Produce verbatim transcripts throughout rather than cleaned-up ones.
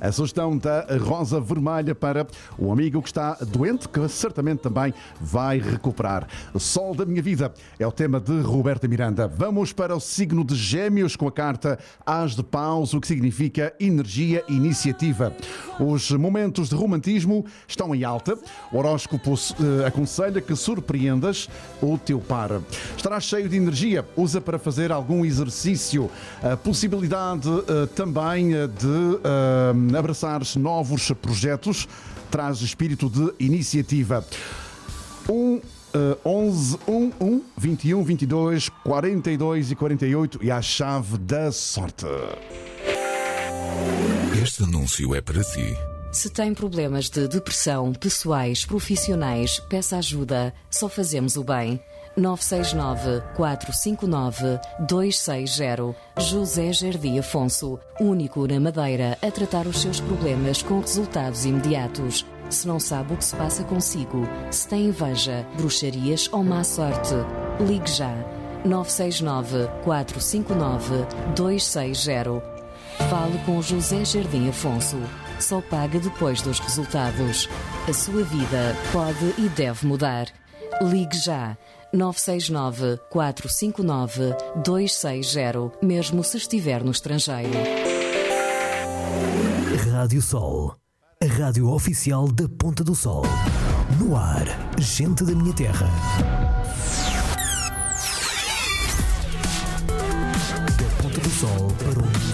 A sugestão da Rosa Vermelha para o amigo que está doente, que certamente também vai recuperar. Sol da minha vida é o tema de Roberta Miranda. Vamos para o signo de Gêmeos com a carta As de Paus, o que significa energia e iniciativa. Os momentos de romantismo estão em alta. O horóscopo uh, aconselha que surpreendas o teu par. Estarás cheio de energia, usa para fazer algum exercício. A possibilidade uh, também uh, de uh, abraçares novos projetos traz espírito de iniciativa. Um Uh, onze, um, um, vinte e um, vinte e dois, quarenta e dois e quarenta e oito e a chave da sorte. Este anúncio é para si. Se tem problemas de depressão, pessoais, profissionais, peça ajuda. Só fazemos o bem. nove seis nove, quatro cinco nove, dois seis zero. José Jardim Afonso, único na Madeira a tratar os seus problemas com resultados imediatos. Se não sabe o que se passa consigo, se tem inveja, bruxarias ou má sorte, ligue já. nove seis nove, quatro cinco nove, dois seis zero. Fale com José Jardim Afonso. Só paga depois dos resultados. A sua vida pode e deve mudar. Ligue já. nove seis nove, quatro cinco nove, dois seis zero, mesmo se estiver no estrangeiro. Rádio Sol, a rádio oficial da Ponta do Sol. No ar, gente da minha terra. Da Ponta do Sol para o mundo.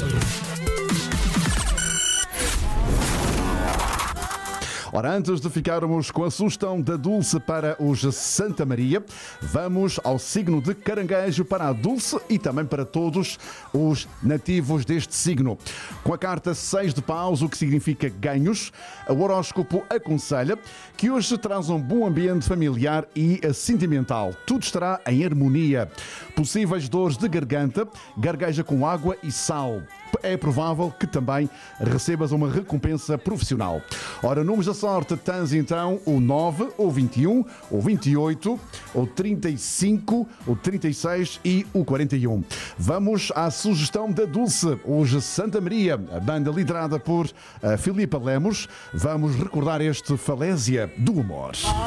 Ora, antes de ficarmos com a sugestão da Dulce para os Santa Maria, vamos ao signo de Caranguejo para a Dulce e também para todos os nativos deste signo. Com a carta seis de paus, o que significa ganhos, o horóscopo aconselha que hoje traz um bom ambiente familiar e sentimental. Tudo estará em harmonia. Possíveis dores de garganta, gargaja com água e sal. É provável que também recebas uma recompensa profissional. Ora, números da sorte tens então o nove, o vinte e um, o vinte e oito, o trinta e cinco, o trinta e seis e o quarenta e um. Vamos à sugestão da Dulce, hoje Santa Maria, a banda liderada por uh, Filipa Lemos. Vamos recordar este Falésia do Amor.